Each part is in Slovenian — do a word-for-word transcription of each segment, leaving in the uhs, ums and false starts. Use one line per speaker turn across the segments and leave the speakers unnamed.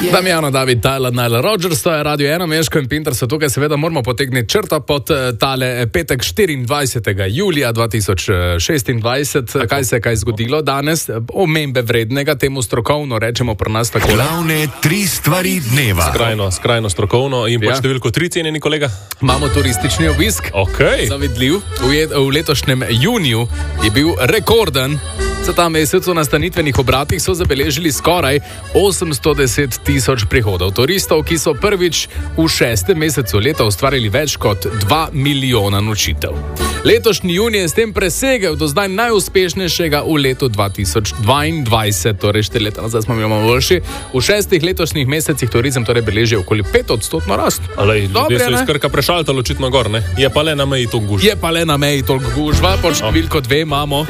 Damjano, David, Tyler, Nile Rodgers, to je Radio ena, Meško in Pinter so tukaj, seveda moramo potegniti črta pod tale petek štiriindvajsetega julija dva tisoč šestindvajset. Kaj se je kaj zgodilo danes? Omembe vrednega, temu strokovno rečemo pri nas tako.
Glavne tri stvari dneva.
Skrajno, skrajno strokovno in po ja. številko tri, cenjeni kolega.
Imamo turistični obisk.
Okay.
Zavidljiv. V, v letošnjem juniju je bil rekorden. Za ta mesec v nastanitvenih obratih so zabeležili skoraj osemsto deset tisoč prihodov turistov, ki so prvič v šestem mesecu leta ustvarili več kot dva milijona nočitev. Letošnji junij je s tem presegel do zdaj najuspešnejšega v letu dva tisoč dvaindvajset, torej štiri leta nazaj smo imeli boljši. V šestih letošnjih mesecih turizem torej beleži okoli petodstotno rast.
Alej, ljudje so iz Krka prešaltali očitno gor, ne? Je pa le na meji toliko gužva.
Je pa le na meji toliko gužva, po številko dve imamo.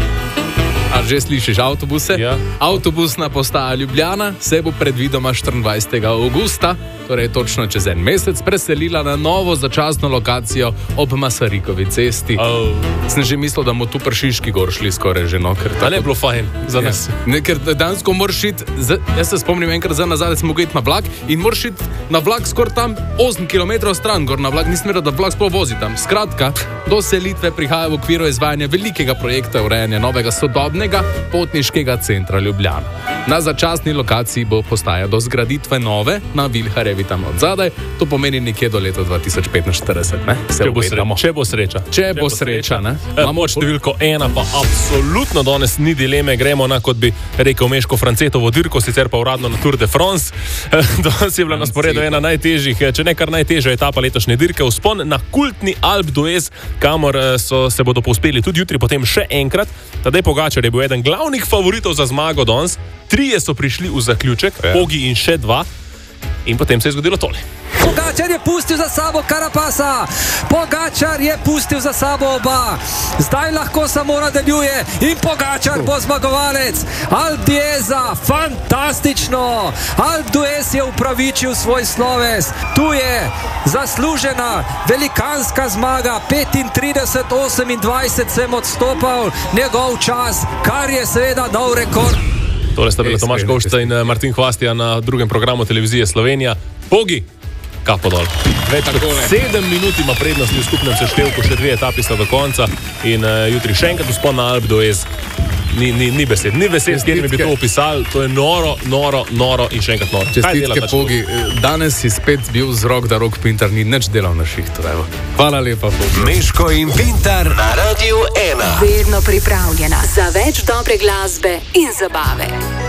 A že slišiš avtobuse?
Ja.
Avtobusna postaja Ljubljana se bo predvidoma štiriindvajsetega avgusta, torej točno čez en mesec, preselila na novo začasno lokacijo ob Masarikovi cesti.
Oh.
Sem že mislil, da bomo tu pri Šiški gor šli skoraj že, no.
A ne je bilo fajn za nas.
Ja. Ne, ker dansko moraš iti, jaz se spomnim enkrat za nazaj, smo mogli iti na vlak in moraš iti na vlak skoraj tam osem kilometrov stran gor na vlak, nisem vedel, da vlak sploh vozi tam. Skratka, do selitve prihaja v okviru izvajanja velikega projekta urejanja novega sodobnega potniškega centra Ljubljana. Na začasni lokaciji bo postaja do zgraditve nove na Vilharjevi tam od zadaj, to pomeni nekje do leta dva tisoč petinštirideset, ne?
Če bo, sre, če bo sreča.
Če bo sreča, ne?
Imamo številko ena, pa absolutno danes ni dileme, gremo na, kot bi rekel Meško, Francetovo dirko, sicer pa uradno na Tour de France. Danes je bila na sporedu ena najtežjih, če ne kar najtežja etapa letošnje dirke, vzpon na kultni Alpe d'Huez, kamor so, se bodo povzpeli tudi jutri, potem še enkrat. Tadej Pogačar je bil eden glavnih favoritov za zmago danes. Trije so prišli v zaključek, ja. Pogi in še dva. In potem se je zgodilo tole.
Pogačar je pustil za sabo Carapasa. Pogačar je pustil za sabo oba. Zdaj lahko samo nadaljuje in Pogačar bo zmagovalec. Alpe d'Hueza, fantastično. Alpe d'Huez je upravičil svoj sloves. Tu je zaslužena velikanska zmaga. petintrideset osemindvajset sem odstopal njegov čas, kar je seveda nov rekord.
Tole sta bila Tomaž Govšca in Martin Hvastija na drugem programu televizije Slovenija. Pogi, kapo dol. Več kot sedem minut ima prednosti v skupnem seštevku, še dve etapi sta do konca in uh, jutri še enkrat vzpon na Alpe d'Huez. Ni, ni, ni besed, ni besed, s katerimi bi to opisali, to je noro, noro, noro in še enkrat noro.
Čestitke, Pogi, danes si spet bil z rok, da Rok Pintar ni nič delal na šihtu. Hvala lepa, Pogi.
Meško in Pintar na Radio ena.
Vedno pripravljena za več dobre glasbe in zabave.